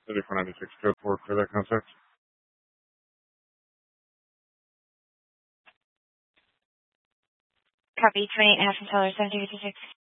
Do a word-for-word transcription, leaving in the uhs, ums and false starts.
seventy-four ninety-six code for for that contact. Copy twenty-eight and a half from seller seventy fifty-six.